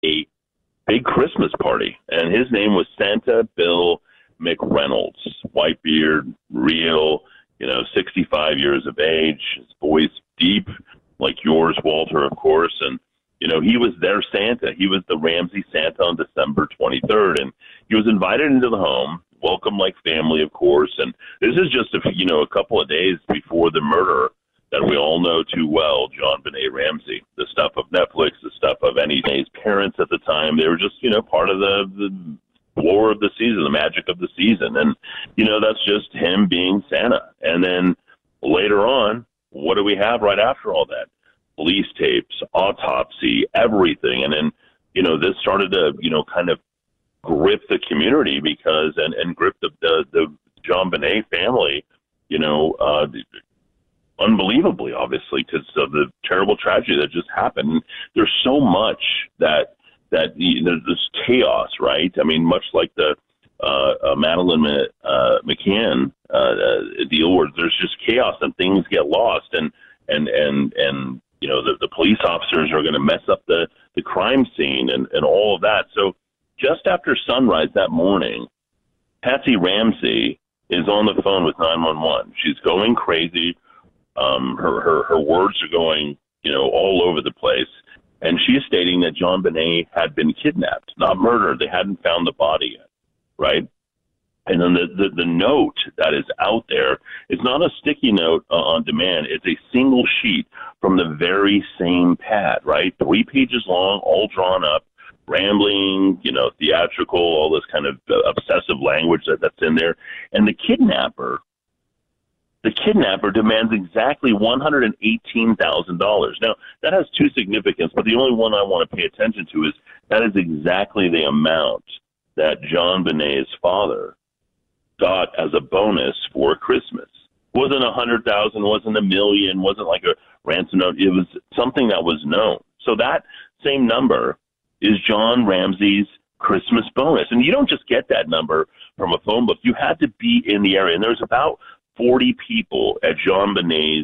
a big Christmas party, and his name was Santa Bill McReynolds. White beard, real, 65 years of age, his voice deep, like yours, Walter, of course, and he was their Santa. He was the Ramsey Santa on December 23rd, and he was invited into the home, welcome like family, of course. And this is just a couple of days before the murder that we all know too well, John Benet Ramsey. The stuff of Netflix, the stuff of his parents at the time, they were just part of the lore of the season, the magic of the season, and that's just him being Santa. And then later on, what do we have right after all that? Police tapes, autopsy, everything. And then, this started to, kind of grip the community because, and grip the John Benet family, unbelievably, obviously, because of the terrible tragedy that just happened. There's so much that there's chaos, right? I mean, much like the Madeleine McCann deal, where there's just chaos and things get lost, and the police officers are going to mess up the crime scene and all of that. So just after sunrise that morning, Patsy Ramsey is on the phone with 911. She's going crazy. Her words are going, all over the place. And she's stating that John Benet had been kidnapped, not murdered. They hadn't found the body yet, right? And then the note that is out there is not a sticky note on demand. It's a single sheet from the very same pad, right? 3 pages long, all drawn up, rambling, theatrical, all this kind of obsessive language that's in there. And the kidnapper demands exactly $118,000. Now, that has two significance, but the only one I want to pay attention to is that is exactly the amount that John Benet's father got as a bonus for Christmas. It wasn't 100,000, wasn't a million, wasn't like a ransom note. It was something that was known. So that same number is John Ramsey's Christmas bonus. And you don't just get that number from a phone book. You had to be in the area. And there's about 40 people at John Benet's,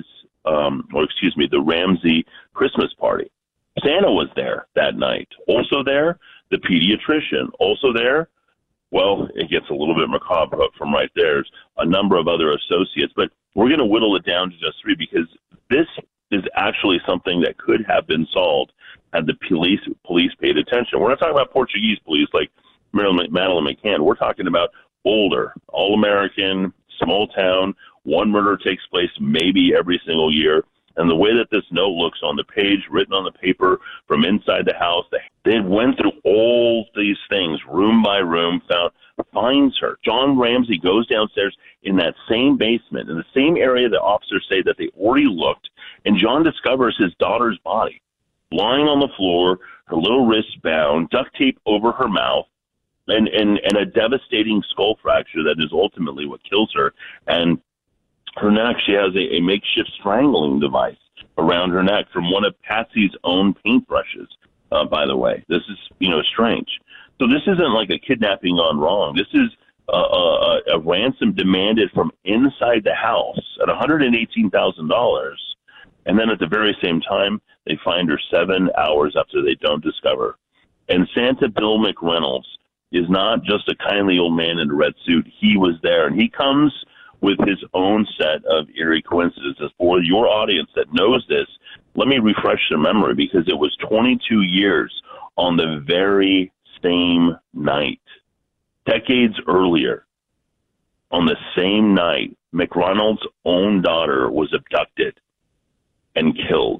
the Ramsey Christmas party. Santa was there that night. Also there, the pediatrician. Also there, well, it gets a little bit macabre from right there. There's a number of other associates, but we're going to whittle it down to just 3 because this is actually something that could have been solved had the police paid attention. We're not talking about Portuguese police like Madeleine McCann. We're talking about older, all-American, small town. One murder takes place maybe every single year. And the way that this note looks on the page, written on the paper from inside the house, they went through all these things, room by room, finds her. John Ramsey goes downstairs in that same basement, in the same area the officers say that they already looked, and John discovers his daughter's body, lying on the floor, her little wrists bound, duct tape over her mouth, and a devastating skull fracture that is ultimately what kills her. And her neck, she has a makeshift strangling device around her neck from one of Patsy's own paintbrushes, by the way. This is, strange. So this isn't like a kidnapping gone wrong. This is a ransom demanded from inside the house at $118,000. And then at the very same time, they find her 7 hours after they don't discover. And Santa Bill McReynolds is not just a kindly old man in a red suit. He was there, and he comes with his own set of eerie coincidences. For your audience that knows this, let me refresh their memory, because it was 22 years on the very same night, decades earlier, on the same night, McReynolds' own daughter was abducted and killed.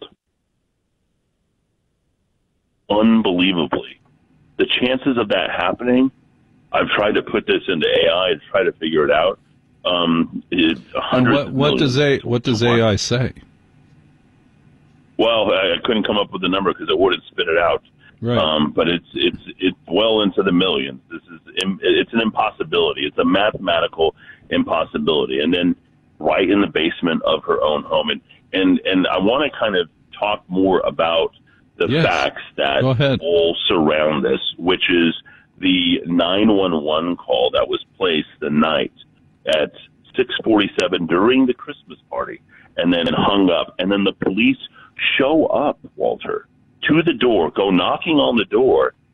Unbelievably. The chances of that happening, I've tried to put this into AI and try to figure it out. What does AI say? Well, I couldn't come up with a number because it wouldn't spit it out. Right. But it's well into the millions. It's an impossibility. It's a mathematical impossibility. And then right in the basement of her own home. And I want to kind of talk more about the facts that all surround this, which is the 911 call that was placed the night at 6:47 during the Christmas party, and then hung up. And then the police show up, Walter, to the door, go knocking on the door,